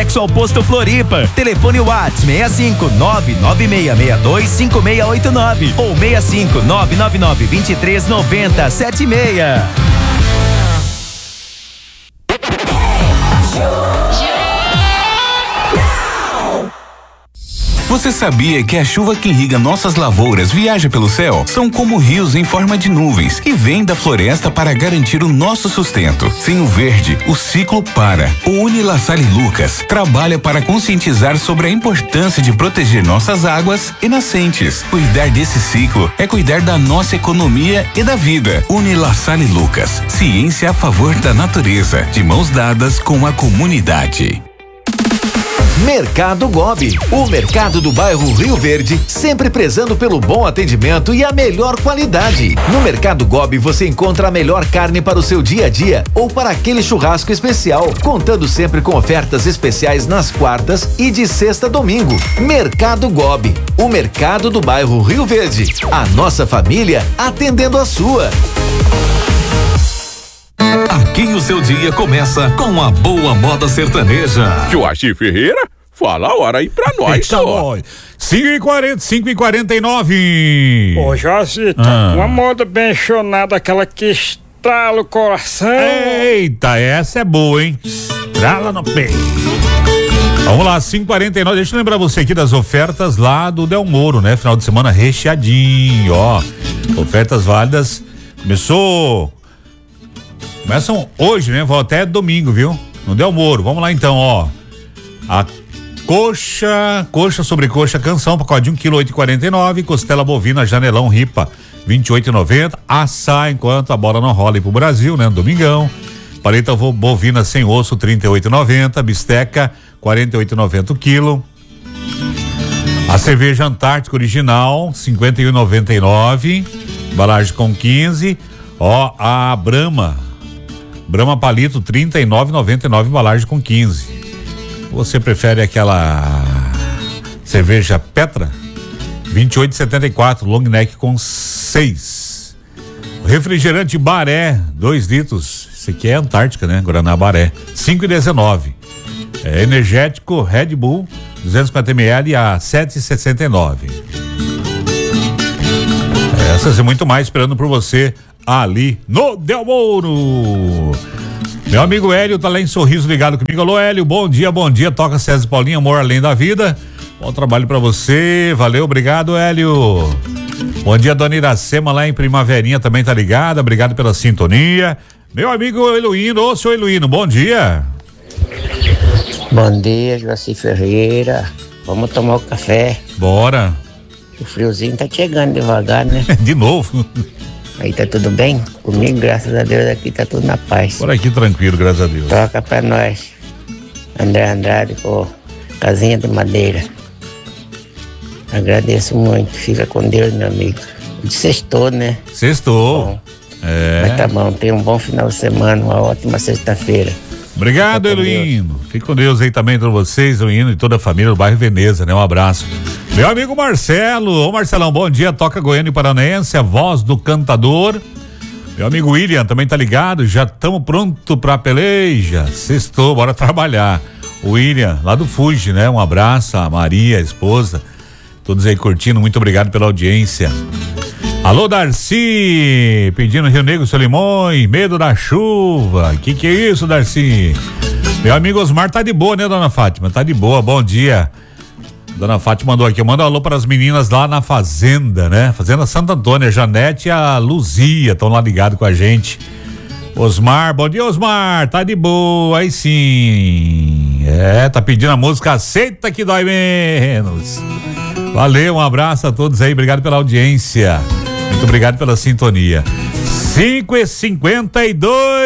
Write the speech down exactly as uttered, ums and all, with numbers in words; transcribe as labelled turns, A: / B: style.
A: anexo ao posto Floripa. Telefone WhatsApp seis cinco nove nove seis seis dois cinco seis oito nove ou seis cinco nove nove nove dois três nove zero sete seis.
B: Você sabia que a chuva que irriga nossas lavouras viaja pelo céu? São como rios em forma de nuvens e vêm da floresta para garantir o nosso sustento. Sem o verde, o ciclo para. O Unilassale Lucas trabalha para conscientizar sobre a importância de proteger nossas águas e nascentes. Cuidar desse ciclo é cuidar da nossa economia e da vida. Unilassale Lucas, ciência a favor da natureza, de mãos dadas com a comunidade.
C: Mercado Gobi, o mercado do bairro Rio Verde, sempre prezando pelo bom atendimento e a melhor qualidade. No Mercado Gobi você encontra a melhor carne para o seu dia a dia ou para aquele churrasco especial, contando sempre com ofertas especiais nas quartas e de sexta a domingo. Mercado Gobi, o mercado do bairro Rio Verde. A nossa família atendendo a sua.
D: Aqui o seu dia começa com a boa moda sertaneja.
E: Joaci Ferreira, fala a hora aí pra nós.
F: Tá bom. cinco e quarenta, cinco e quarenta e nove.
G: Ô, Josita, ah. uma moda bem chonada, aquela que estrala o coração.
F: Eita, essa é boa, hein? Estrala no peito. Vamos lá, cinco e quarenta e nove. Deixa eu lembrar você aqui das ofertas lá do Del Moro, né? Final de semana recheadinho, ó. Ofertas válidas. Começou. Começam hoje, né? Vou até domingo, viu? No Del Moro. Vamos lá então, ó. A coxa, coxa sobre coxa canção, pacote de um quilo, oito e quarenta e nove. Costela bovina, janelão, ripa, vinte e oito e noventa. Assar enquanto a bola não rola aí pro Brasil, né? No domingão. Paleta bovina sem osso, trinta e oito e noventa. Bisteca, quarenta e oito e noventa o quilo. A cerveja Antártica original, cinquenta e um e noventa e nove. Embalagem com quinze. Ó, a Brahma. Brahma Palito, trinta e nove e noventa e nove, embalagem com quinze. Você prefere aquela cerveja Petra? vinte e oito e setenta e quatro, long neck com seis. Refrigerante Baré, dois litros. Esse aqui é Antártica, né? Guaraná Baré, cinco e dezenove. É energético Red Bull, duzentos e cinquenta mililitros a sete e sessenta e nove. Essas e muito mais esperando por você ali no Del Moro. Meu amigo Hélio tá lá em Sorriso ligado comigo. Alô, Hélio, bom dia, bom dia. Toca César Paulinho, amor além da vida. Bom trabalho pra você, valeu, obrigado, Hélio. Bom dia, dona Iracema lá em Primaverinha também tá ligada, obrigado pela sintonia. Meu amigo Eluíno, ô seu Eluíno, bom dia.
H: Bom dia, Joaci Ferreira. Vamos tomar o café.
F: Bora.
H: O friozinho tá chegando devagar, né?
F: De novo.
H: Aí tá tudo bem? Comigo, graças a Deus, aqui tá tudo na paz.
F: Por aqui tranquilo, graças a Deus.
H: Toca pra nós. André Andrade, pô, casinha de madeira. Agradeço muito, fica com Deus, meu amigo. Sextou, né?
F: Sextou.
H: Bom,
F: é.
H: Mas tá bom, tenha um bom final de semana, uma ótima sexta-feira.
F: Obrigado, Eluíno. Fique com Deus aí também pra vocês, Eluíno e toda a família do bairro Veneza, né? Um abraço. Meu amigo Marcelo, ô Marcelão, bom dia, toca Goiânia e Paranaense, a voz do cantador. Meu amigo William também tá ligado, já estamos pronto pra peleja, sextou, bora trabalhar. O William, lá do Fuji, né? Um abraço, a Maria, a esposa, todos aí curtindo, muito obrigado pela audiência. Alô, Darcy, pedindo Rio Negro, Solimões, medo da chuva, que que é isso, Darcy? Meu amigo Osmar tá de boa, né, dona Fátima? Tá de boa, bom dia. Dona Fátima mandou aqui, manda um alô para as meninas lá na Fazenda, né? Fazenda Santo Antônio, a Janete e a Luzia estão lá ligados com a gente. Osmar, bom dia, Osmar, tá de boa, aí sim. É, tá pedindo a música Aceita que Dói Menos. Valeu, um abraço a todos aí, obrigado pela audiência. Muito obrigado pela sintonia. cinco e cinquenta e dois